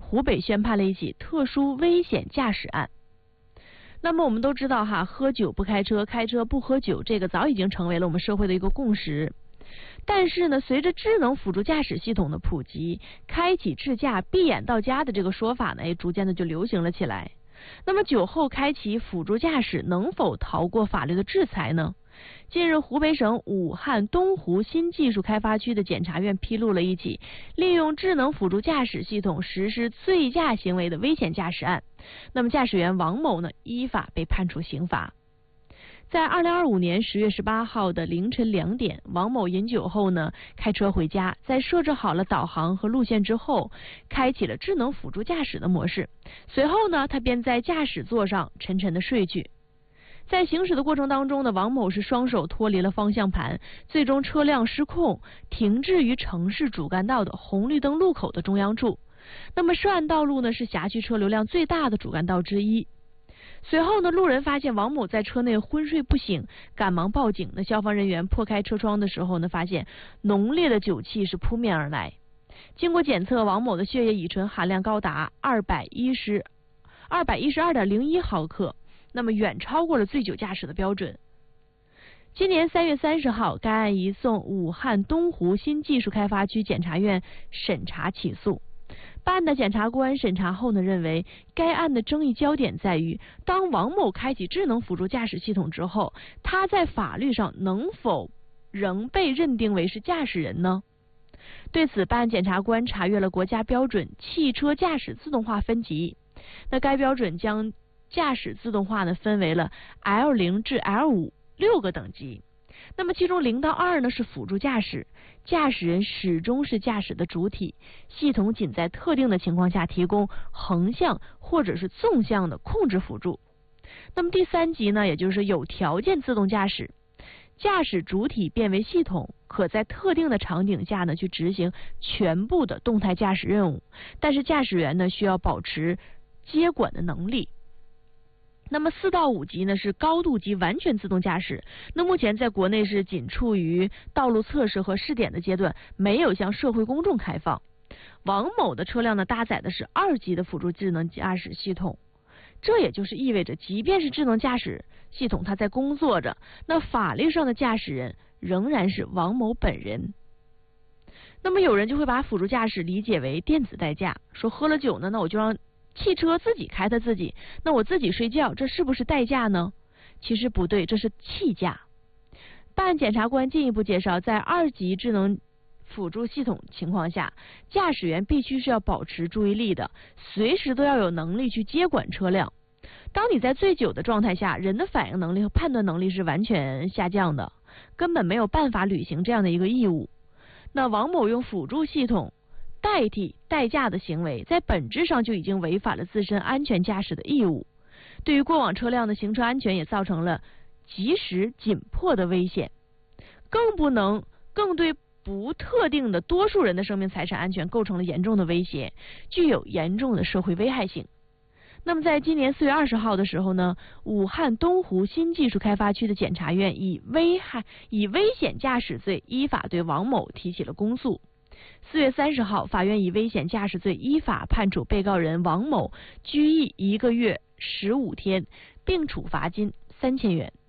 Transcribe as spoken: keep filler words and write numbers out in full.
湖北宣判了一起特殊危险驾驶案。那么我们都知道哈，喝酒不开车，开车不喝酒，这个早已经成为了我们社会的一个共识。但是呢，随着智能辅助驾驶系统的普及，开启智驾闭眼到家的这个说法呢，也逐渐的就流行了起来。那么酒后开启辅助驾驶能否逃过法律的制裁呢？近日，湖北省武汉东湖新技术开发区的检察院披露了一起利用智能辅助驾驶系统实施醉驾行为的危险驾驶案。那么驾驶员王某呢，依法被判处刑罚。在二零二五年十月十八号的凌晨两点，王某饮酒后呢，开车回家，在设置好了导航和路线之后，开启了智能辅助驾驶的模式。随后呢，他便在驾驶座上沉沉的睡去。在行驶的过程当中呢，王某是双手脱离了方向盘，最终车辆失控，停滞于城市主干道的红绿灯路口的中央处。那么涉案道路呢，是辖区车流量最大的主干道之一。随后呢，路人发现王某在车内昏睡不醒，赶忙报警。那消防人员破开车窗的时候呢，发现浓烈的酒气是扑面而来。经过检测，王某的血液乙醇含量高达二百一十二百一十二点零一毫克，那么远超过了醉酒驾驶的标准。今年三月三十号，该案移送武汉东湖新技术开发区检察院审查起诉。办案的检察官审查后呢，认为该案的争议焦点在于，当王某开启智能辅助驾驶系统之后，他在法律上能否仍被认定为是驾驶人呢？对此，办案检察官查阅了国家标准汽车驾驶自动化分级。那该标准将驾驶自动化呢分为了 L 零 至 L 五 六个等级。那么其中零到二呢是辅助驾驶，驾驶人始终是驾驶的主体，系统仅在特定的情况下提供横向或者是纵向的控制辅助。那么第三级呢，也就是有条件自动驾驶，驾驶主体变为系统，可在特定的场景下呢去执行全部的动态驾驶任务，但是驾驶员呢需要保持接管的能力。那么四到五级呢是高度级完全自动驾驶，那目前在国内是仅处于道路测试和试点的阶段，没有向社会公众开放。王某的车辆呢搭载的是二级的辅助智能驾驶系统，这也就是意味着，即便是智能驾驶系统它在工作着，那法律上的驾驶人仍然是王某本人。那么有人就会把辅助驾驶理解为电子代驾，说喝了酒呢，那我就让汽车自己开它自己，那我自己睡觉，这是不是代驾呢？其实不对，这是弃驾。办案检察官进一步介绍，在二级智能辅助系统情况下，驾驶员必须是要保持注意力的，随时都要有能力去接管车辆。当你在醉酒的状态下，人的反应能力和判断能力是完全下降的，根本没有办法履行这样的一个义务。那王某用辅助系统代替代驾的行为，在本质上就已经违反了自身安全驾驶的义务，对于过往车辆的行车安全也造成了及时紧迫的危险，更不能更对不特定的多数人的生命财产安全构成了严重的威胁，具有严重的社会危害性。那么在今年四月二十号的时候呢，武汉东湖新技术开发区的检察院以危害以危险驾驶罪依法对王某提起了公诉。四月三十号，法院以危险驾驶罪依法判处被告人王某拘役一个月十五天，并处罚金三千元。